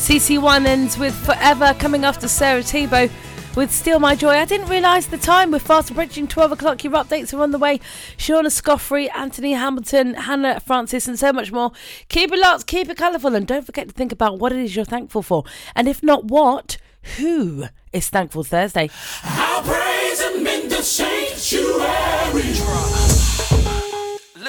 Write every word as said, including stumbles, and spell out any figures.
C C one ends with Forever, coming after Sarah Tebow with Steal My Joy. I didn't realise the time. We're fast approaching twelve o'clock. Your updates are on the way. Shauna Scoffrey, Anthony Hamilton, Hannah Francis, and so much more. Keep it locked, keep it colourful, and don't forget to think about what it is you're thankful for. And if not what, who is Thankful Thursday? I'll praise him in the sanctuary.